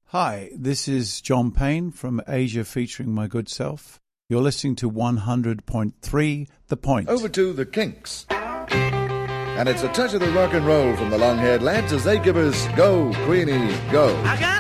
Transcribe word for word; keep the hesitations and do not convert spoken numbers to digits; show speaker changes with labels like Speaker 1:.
Speaker 1: Hi, this is John Payne from Asia featuring my good self. You're listening to one hundred point three The Point.
Speaker 2: Over to the Kinks. And it's a touch of the rock and roll from the long-haired lads as they give us Go, Queenie, Go.
Speaker 3: I got